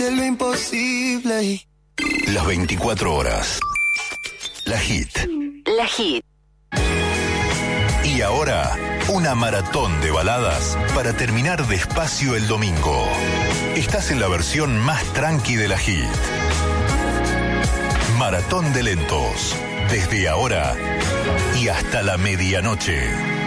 de lo imposible. Las 24 horas. La Hit. La Hit. Y ahora, una maratón de baladas para terminar despacio el domingo. Estás en la versión más tranqui de la Hit. Maratón de lentos. Desde ahora y hasta la medianoche.